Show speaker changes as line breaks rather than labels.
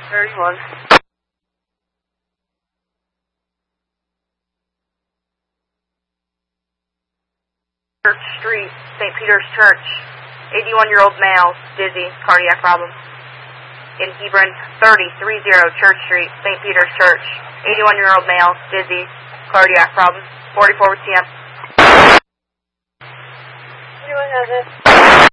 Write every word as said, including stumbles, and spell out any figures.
thirty-one. Church Street, Saint Peter's Church. eighty-one-year-old male, dizzy, cardiac problem. In Hebron, thirty, thirty, Church Street, Saint Peter's Church. eighty-one-year-old male, dizzy, cardiac problem. forty-four with T M.
Anyone has it?